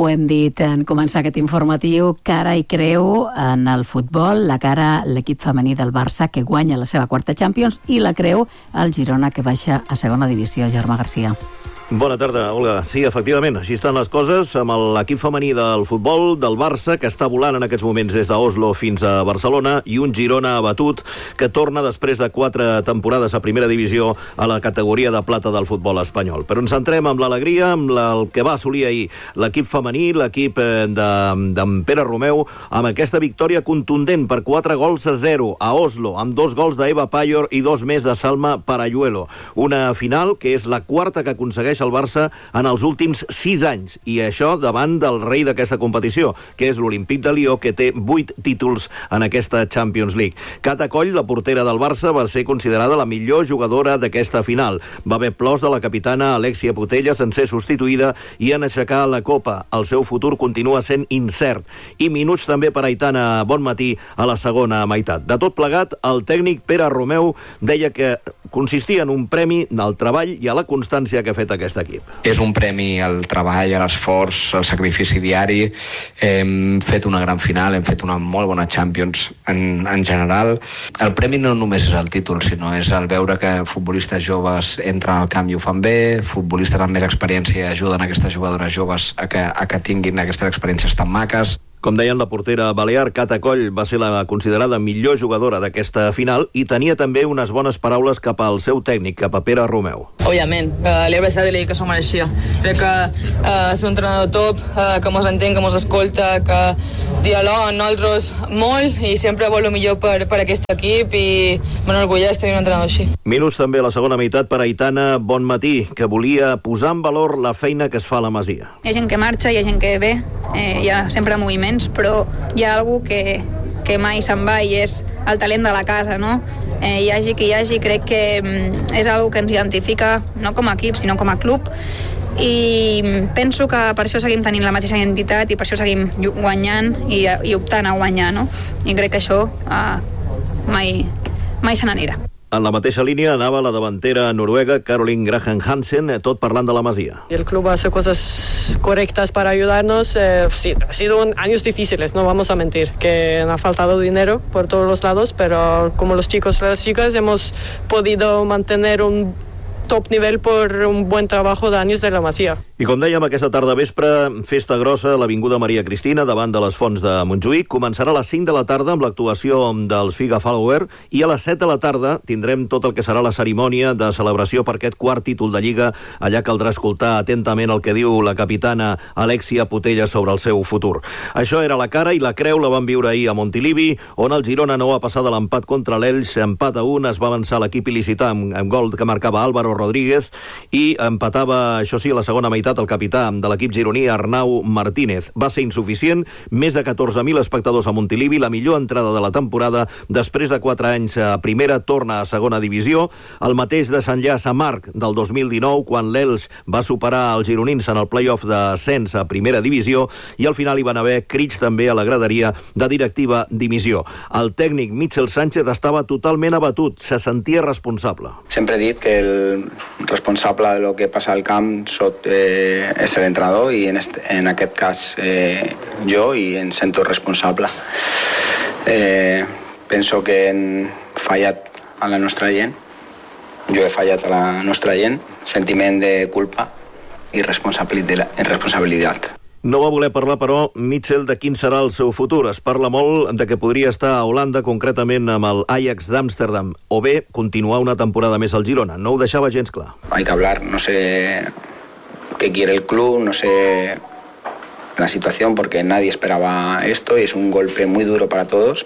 Ho hem dit en començar aquest informatiu, cara i creu en el futbol, la cara l'equip femení del Barça que guanya la seva quarta Champions i la creu el Girona que baixa a segona divisió. Germà Garcia. Bona tarda, Olga. Sí, efectivament, així estan les coses amb l'equip femení del futbol del Barça, que està volant en aquests moments des d'Oslo fins a Barcelona, i un Girona abatut que torna després de 4 temporades a primera divisió a la categoria de plata del futbol espanyol. Però ens centrem amb l'alegria, amb el que va assolir ahir l'equip femení, l'equip d'en Pere Romeu, amb aquesta victòria contundent per 4-0 a Oslo, amb 2 gols d'Eva Payor i 2 més de Salma Parayuelo. Una final que és la quarta que aconsegueix el Barça en els últims 6 anys, i això davant del rei d'aquesta competició, que és l'Olímpic de Lió, que té 8 títols en aquesta Champions League. Cata Coll, la portera del Barça, va ser considerada la millor jugadora d'aquesta final. Va haver plors de la capitana Alexia Putellas en ser substituïda i en aixecar la Copa. El seu futur continua sent incert. I minuts també per Aitana Bonmatí a la segona meitat. De tot plegat, el tècnic Pere Romeu deia que consistia en un premi al treball i a la constància que ha fet aquest equip. És un premi al treball, a l'esforç, al sacrifici diari. Hem fet una gran final, hem fet una molt bona Champions en general. El premi no només és el títol, sinó és el veure que futbolistes joves entren al camp i ho fan bé, futbolistes amb més experiència ajuden aquestes jugadores joves a que tinguin aquestes experiències tan maques. Com deien, la portera balear Cata Coll va ser la considerada millor jugadora d'aquesta final i tenia també unes bones paraules cap al seu tècnic, cap a Pere Romeu. Òbviament, li agraeixo dir que s'ho mereixia. Crec que és un entrenador top, que mos entén, que mos escolta, que dialoga amb nosaltres molt i sempre vol el millor per aquest equip, i m'enorgulleix tenir un entrenador així. Minuts també a la segona meitat per Aitana Bonmatí, que volia posar en valor la feina que es fa a la Masia. Hi ha gent que marxa, hi ha gent que ve, hi ha sempre moviments, però hi ha algú que mai se'n va i és el talent de la casa, no? Hi hagi qui hi hagi, crec que és algo que ens identifica no com a equip, sinó com a club, i penso que per això seguim tenint la mateixa identitat i per això seguim guanyant i optant a guanyar, no? I crec que això mai se n'anirà. En la mateixa línia anava la davantera noruega Caroline Graham Hansen, tot parlant de la Masia. El club hace cosas correctas para ayudarnos. Sí, ha sido años difíciles, no vamos a mentir, que ha faltado dinero por todos los lados, pero como los chicos y las chicas hemos podido mantener un top nivell per un bon treball d'anys de la Masia. I com dèiem, aquesta tarda vespre, festa grossa a l'Avinguda Maria Cristina, davant de les Fonts de Montjuïc. Començarà a les 5 de la tarda amb l'actuació dels Figa Follower, i a les 7 de la tarda tindrem tot el que serà la cerimònia de celebració per aquest quart títol de Lliga. Allà caldrà escoltar atentament el que diu la capitana Alexia Putellas sobre el seu futur. Això era la cara, i la creu la van viure ahir a Montilivi, on el Girona no va passar de l'empat contra l'Elx. Empat a 1, es va avançar l'equip il·licità amb gol que marcava Álvaro Rodríguez, i empatava, això sí, a la segona meitat el capità de l'equip gironí, Arnau Martínez. Va ser insuficient, més de 14.000 espectadors a Montilivi, la millor entrada de la temporada. Després de 4 anys a primera, torna a segona divisió. El mateix desenllaç a Marc del 2019, quan l'Elx va superar els gironins en el play-off d'ascens a primera divisió, i al final hi van haver crits també a la graderia de directiva dimissió. El tècnic Mitchell Sánchez estava totalment abatut, se sentia responsable. Sempre he dit que el responsable de lo que passa al camp és l'entrenador, i en aquest cas jo, i em sento responsable. Penso que hem fallat a la nostra gent, jo he fallat a la nostra gent, sentiment de culpa i responsabilitat. No va voler parlar, però, Mitchell, de quin serà el seu futur. Es parla molt de que podria estar a Holanda, concretament amb el Ajax d'Amsterdam, o bé continuar una temporada més al Girona. No ho deixava gens clar. Hay que hablar, no sé qué quiere el club, no sé la situación, porque nadie esperaba esto y es un golpe muy duro para todos.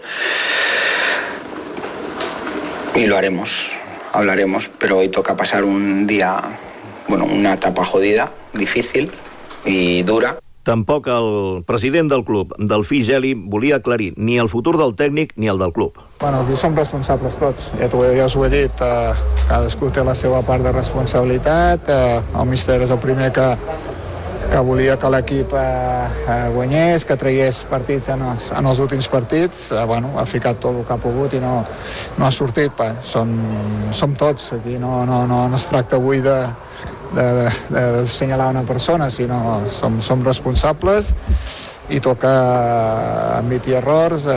Y lo haremos, hablaremos, pero hoy toca pasar un día, una etapa jodida, difícil y dura. Tampoc el president del club, Delfí Geli, volia aclarir ni el futur del tècnic ni el del club. Aquí som responsables tots, ja us ho he dit, cadascú té la seva part de responsabilitat, el míster és el primer que volia que l'equip guanyés, que traiés partits en els últims partits, ha ficat tot el que ha pogut i no ha sortit. Som tots aquí, no es tracta avui de d'assenyalar una persona, sinó som responsables i toca admetre errors,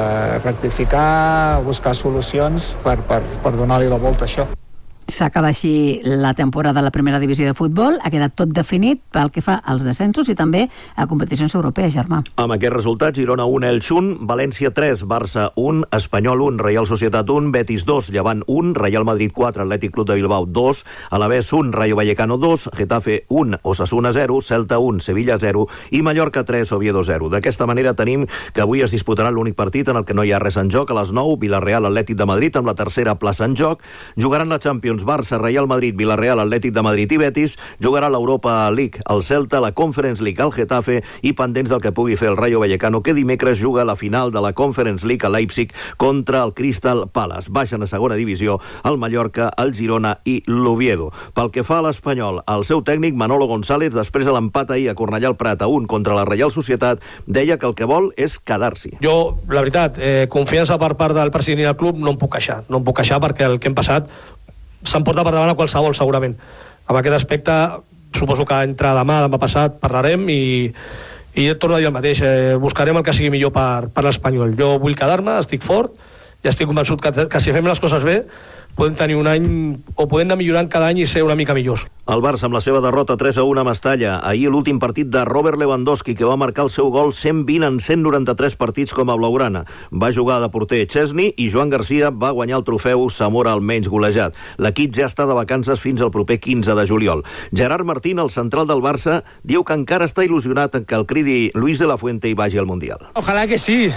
rectificar, buscar solucions per donar-li la volta a això. S'acaba així la temporada de la primera divisió de futbol. Ha quedat tot definit pel que fa als descensos i també a competicions europees, Germà. Amb aquests resultats, Girona 1, Elx 1, València 3, Barça 1, Espanyol 1, Reial Societat 1, Betis 2, Llevant 1, Real Madrid 4, Atlètic Club de Bilbao 2, Alavés 1, Rayo Vallecano 2, Getafe 1, Osasuna 0, Celta 1, Sevilla 0 i Mallorca 3, Oviedo 0. D'aquesta manera tenim que avui es disputarà l'únic partit en el que no hi ha res en joc. A les 9, Villarreal Atlètic de Madrid amb la tercera plaça en joc. Jugaran la Champions Barça, Real Madrid, Villarreal, Atlètic de Madrid i Betis. Jugarà l'Europa League, el Celta, la Conference League, el Getafe i pendents del que pugui fer el Rayo Vallecano, que dimecres juga la final de la Conference League a Leipzig contra el Crystal Palace. Baixen a segona divisió el Mallorca, el Girona i l'Oviedo. Pel que fa a l'Espanyol, el seu tècnic Manolo González, després de l'empat ahir a Cornellà al Prat a 1 contra la Reial Societat, deia que el que vol és quedar-s'hi. Jo, la veritat, confiança per part del president i del club no em puc queixar. No em puc queixar perquè el que hem passat se'n porta per davant a qualsevol, segurament. Amb aquest aspecte, suposo que entre demà passat, parlarem i torno a dir el mateix. Buscarem el que sigui millor per l'Espanyol. Jo vull quedar-me, estic fort i estic convençut que si fem les coses bé podem tenir un any, o podem anar millorant cada any i ser una mica millors. El Barça amb la seva derrota 3-1 a Mestalla. Ahir l'últim partit de Robert Lewandowski, que va marcar el seu gol 120 en 193 partits com a blaugrana. Va jugar de porter Chesney i Joan Garcia va guanyar el trofeu Zamora el menys golejat. L'equip ja està de vacances fins al proper 15 de juliol. Gerard Martín, el central del Barça, diu que encara està il·lusionat que el cridi Luis de la Fuente i vagi al Mundial. Ojalá que sí.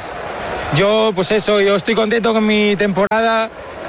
Yo estoy contento con mi temporada.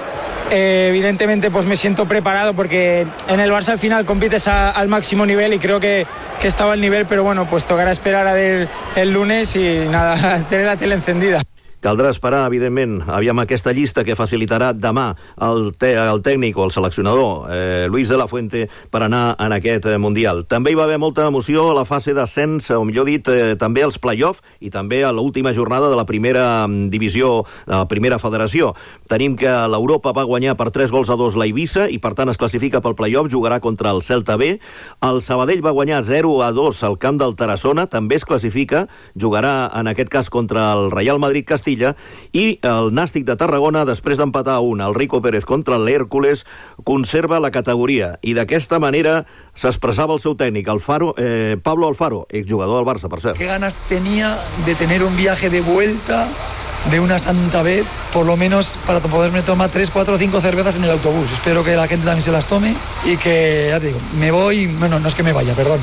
Evidentemente pues me siento preparado porque en el Barça al final compites al máximo nivel y creo que estaba al nivel, pero bueno, pues tocará esperar a ver el lunes y nada, tener la tele encendida. Caldrà esperar, evidentment, aviam aquesta llista que facilitarà demà el tècnic o el seleccionador Luis de la Fuente per anar en aquest Mundial. També hi va haver molta emoció a la fase d'ascens, o millor dit, també als play-off i també a l'última jornada de la primera divisió, de la primera federació. Tenim que l'Europa va guanyar per 3-2 la Eivissa i per tant es classifica pel play-off, jugarà contra el Celta B. El Sabadell va guanyar 0-2 al camp del Tarassona, també es classifica, jugarà en aquest cas contra el Real Madrid Castilla, i el Nàstic de Tarragona, després d'empatar a 1 el Rico Pérez contra l'Hércules, conserva la categoria i d'aquesta manera s'expressava el seu tècnic, Pablo Alfaro, exjugador del Barça, per cert. Qué ganas tenía de tener un viaje de vuelta de una santa vez, por lo menos para poderme tomar 3, 4 o 5 cervezas en el autobús. Espero que la gente también se las tome y que, ya te digo, me voy, bueno, no es que me vaya, perdón.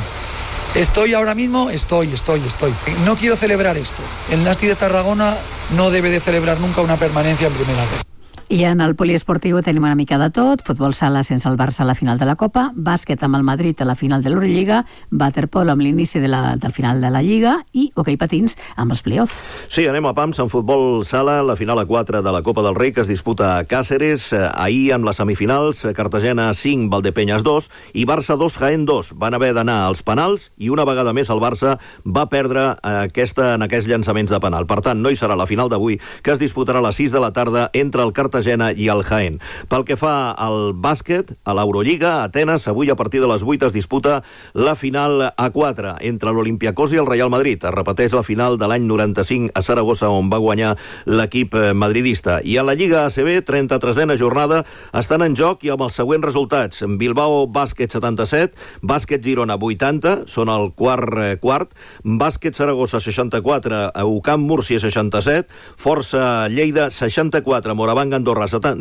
Estoy ahora mismo, estoy. No quiero celebrar esto. El Nàstic de Tarragona no debe de celebrar nunca una permanencia en primera red. I en el poliesportiu tenim una mica de tot. Futbol sala sense el Barça a la final de la Copa, bàsquet amb el Madrid a la final de l'Eurolliga, waterpolo amb l'inici del final de la Lliga i hoquei patins amb els play-off. Sí, anem a pams. En futbol sala, la final a 4 de la Copa del Rei, que es disputa a Càceres. Ahir, amb les semifinals, Cartagena 5, Valdepeñas 2 i Barça 2, Jaén 2. Van haver d'anar als penals i una vegada més el Barça va perdre en aquests llançaments de penal. Per tant, no hi serà la final d'avui, que es disputarà a les 6 de la tarda entre el Cartagena i el Jaén. Pel que fa al bàsquet, a l'Eurolliga, a Atenes, avui a partir de les 8 es disputa la final A4 entre l'Olympiacos i el Real Madrid. Es repeteix la final de l'any 95 a Saragossa, on va guanyar l'equip madridista. I a la Lliga ACB, 33a jornada, estan en joc i amb els següents resultats. Bilbao Bàsquet 77, Bàsquet Girona 80, són el quart, Bàsquet Saragossa 64, UCAM Múrcia 67, Força Lleida 64, Moravang Andorra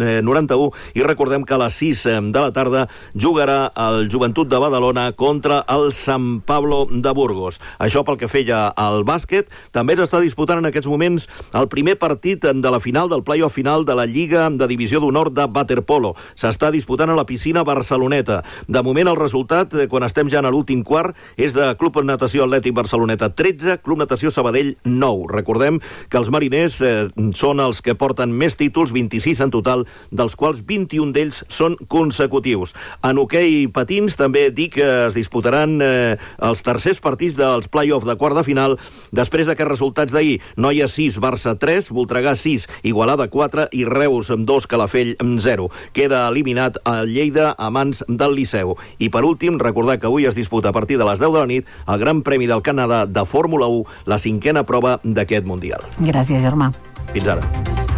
91, i recordem que a les 6 de la tarda jugarà el Joventut de Badalona contra el Sant Pablo de Burgos. Això pel que feia al bàsquet. També s'està disputant en aquests moments el primer partit de la final del play-off final de la Lliga de Divisió d'Honor de waterpolo. S'està disputant a la piscina Barceloneta. De moment el resultat, quan estem ja en l'últim quart, és de Club Natació Atlètic Barceloneta 13, Club Natació Sabadell 9. Recordem que els mariners són els que porten més títols, 26 6 en total, dels quals 21 d'ells són consecutius. En hoquei patins també dic que es disputaran els tercers partits dels play-off de quart de final després d'aquests resultats d'ahir. Noia 6, Barça 3, Voltregà 6, Igualada 4 i Reus 2, Calafell 0. Queda eliminat el Lleida a mans del Liceu. I per últim, recordar que avui es disputa a partir de les 10 de la nit el Gran Premi del Canadà de Fórmula 1, la 5a prova d'aquest Mundial. Gràcies, Germà. Fins ara.